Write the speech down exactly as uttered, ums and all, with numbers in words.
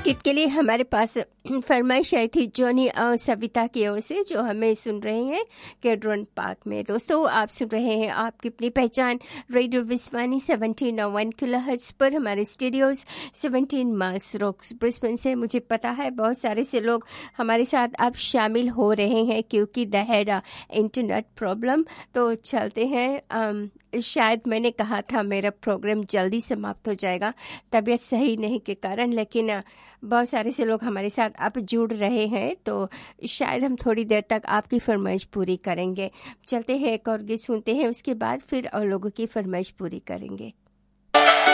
गीत के लिए हमारे पास फरमाइश आई थी जॉनी और सविता की ओर से, जो हमें सुन रहे हैं केड्रॉन पार्क में। दोस्तों, आप सुन रहे हैं आपकी अपनी पहचान रेडियो विस्वानी सेवनटीन और वन किलोहर्ट्ज पर, हमारे studios seventeen Mars rocks Brisbane से। मुझे पता है बहुत सारे से लोग हमारे साथ अब शामिल हो रहे हैं क्योंकि द हैड इंटरनेट प्रॉब्लम। तो चलते हैं, आम, शायद मैंने कहा था मेरा प्रोग्राम जल्दी समाप्त हो जाएगा तबीयत सही नहीं के कारण, लेकिन बहुत सारे से लोग हमारे साथ अब जुड़ रहे हैं तो शायद हम थोड़ी देर तक आपकी फरमाइश पूरी करेंगे। चलते हैं, एक और गीत सुनते हैं, उसके बाद फिर और लोगों की फरमाइश पूरी करेंगे।